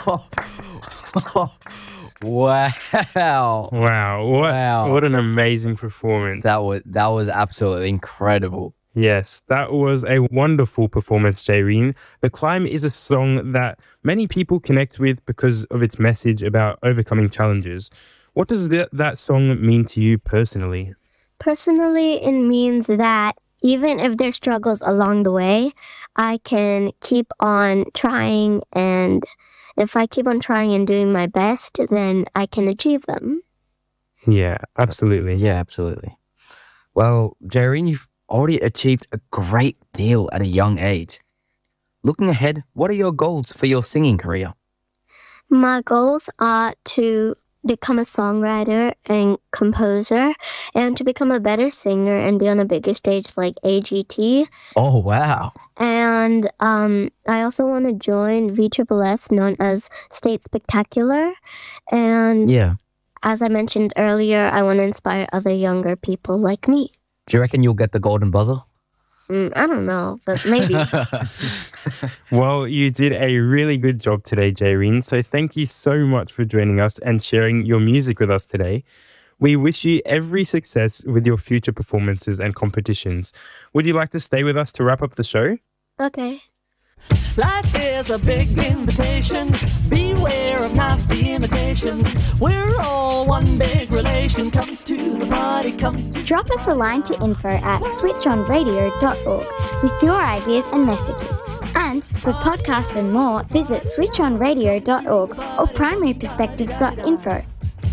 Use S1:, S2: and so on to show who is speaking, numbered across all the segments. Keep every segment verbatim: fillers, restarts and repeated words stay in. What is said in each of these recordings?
S1: Wow.
S2: Wow, what
S1: Wow.
S2: what an amazing performance.
S1: That was that was absolutely incredible.
S2: Yes, that was a wonderful performance, Jayreen. The Climb is a song that many people connect with because of its message about overcoming challenges. What does that that song mean to you personally?
S3: Personally, it means that even if there's struggles along the way, I can keep on trying, and if I keep on trying and doing my best, then I can achieve them.
S2: Yeah, absolutely.
S1: Yeah, absolutely. Well, Jayreen, you've already achieved a great deal at a young age. Looking ahead, what are your goals for your singing career?
S3: My goals are to become a songwriter and composer, and to become a better singer and be on a bigger stage like A G T.
S1: Oh, wow.
S3: And um, I also want to join V S S S, known as State Spectacular. And
S1: Yeah.
S3: as I mentioned earlier, I want to inspire other younger people like me.
S1: Do you reckon you'll get the golden buzzer?
S3: Mm, I don't know, but maybe.
S2: Well, you did a really good job today, Jayreen. So thank you so much for joining us and sharing your music with us today. We wish you every success with your future performances and competitions. Would you like to stay with us to wrap up the show?
S3: Okay.
S4: Life is a big invitation. Beware of nasty imitations. We're all one big relation. Come to the party, come to...
S5: Drop us a line to info at switch on radio dot org with your ideas and messages. And for podcasts and more, visit switch on radio dot org or primary perspectives dot info.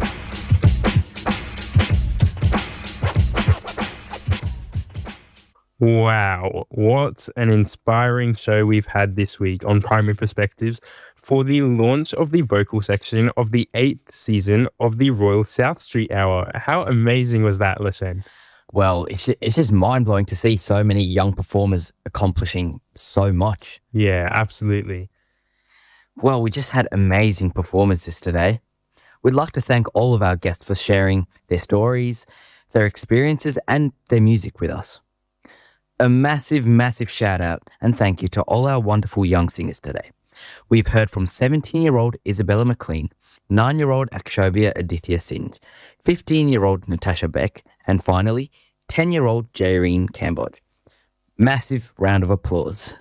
S2: Wow, what an inspiring show we've had this week on Primary Perspectives for the launch of the vocal section of the eighth season of the Royal South Street Hour. How amazing was that, Lashen?
S1: Well, it's ju- it's just mind-blowing to see so many young performers accomplishing so much.
S2: Yeah, absolutely.
S1: Well, we just had amazing performances today. We'd like to thank all of our guests for sharing their stories, their experiences, and their music with us. A massive, massive shout out and thank you to all our wonderful young singers today. We've heard from seventeen-year-old Isabella McLean, nine-year-old Akshobhya Aditya Singh, fifteen-year-old Natasha Beck, and finally, ten-year-old Jayreen Cambodge. Massive round of applause.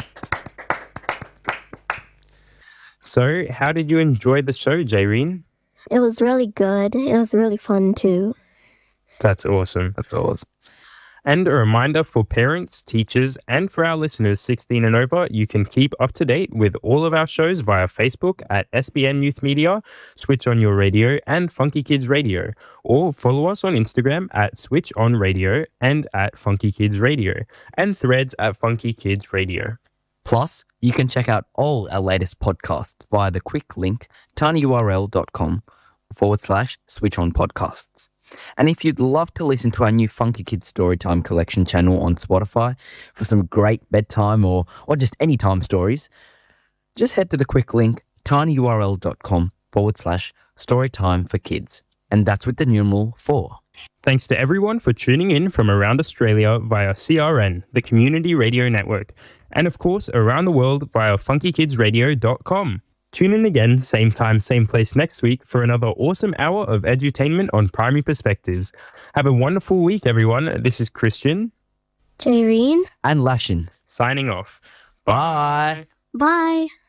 S2: So, how did you enjoy the show, Jayreen?
S3: It was really good. It was really fun too.
S2: That's awesome.
S1: That's awesome.
S2: And a reminder for parents, teachers, and for our listeners sixteen and over, you can keep up to date with all of our shows via Facebook at S B N Youth Media, Switch On Your Radio, and Funky Kids Radio, or follow us on Instagram at Switch On Radio and at Funky Kids Radio, and Threads at Funky Kids Radio.
S1: Plus, you can check out all our latest podcasts via the quick link tinyurl.com forward slash switch on podcasts. And if you'd love to listen to our new Funky Kids Storytime Collection channel on Spotify for some great bedtime or, or just anytime stories, just head to the quick link tinyurl.com forward slash storytime for kids. And that's with the numeral four.
S2: Thanks to everyone for tuning in from around Australia via C R N, the Community Radio Network, and of course around the world via funky kids radio dot com. Tune in again, same time, same place next week for another awesome hour of edutainment on Primary Perspectives. Have a wonderful week, everyone. This is Christian.
S3: Jayreen?
S1: And Lashin.
S2: Signing off.
S1: Bye.
S3: Bye.